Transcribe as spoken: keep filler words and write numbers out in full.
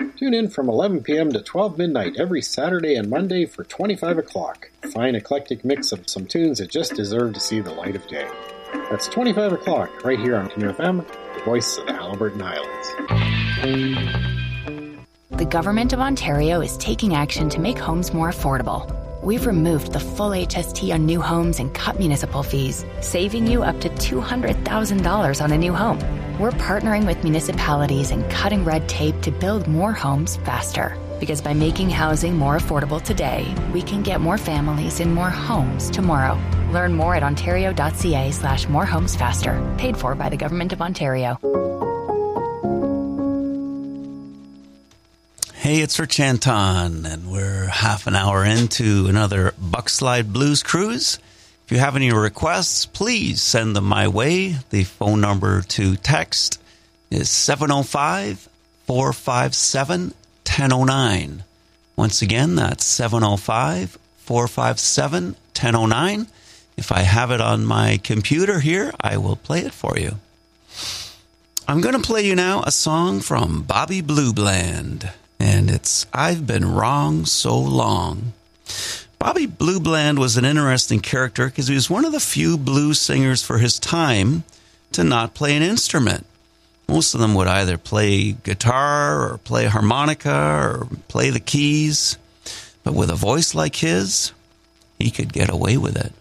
Tune in from eleven p.m. to twelve midnight every Saturday and Monday for twenty-five o'clock. A fine eclectic mix of some tunes that just deserve to see the light of day. That's twenty-five o'clock right here on Canoe F M, the voice of the Haliburton Islands. The Government of Ontario is taking action to make homes more affordable. We've removed the full H S T on new homes and cut municipal fees, saving you up to two hundred thousand dollars on a new home. We're partnering with municipalities and cutting red tape to build more homes faster. Because by making housing more affordable today, we can get more families in more homes tomorrow. Learn more at ontario.ca slash more homes faster. Paid for by the Government of Ontario. Hey, it's Rich Anton, and we're half an hour into another Buckslide Blues cruise. If you have any requests, please send them my way. The phone number to text is seven oh five, four five seven, one oh oh nine. Once again, that's seven oh five, four five seven, one oh oh nine. If I have it on my computer here, I will play it for you. I'm going to play you now a song from Bobby Blue Bland. And it's I've Been Wrong So Long. Bobby Blue Bland was an interesting character because he was one of the few blues singers for his time to not play an instrument. Most of them would either play guitar or play harmonica or play the keys. But with a voice like his, he could get away with it.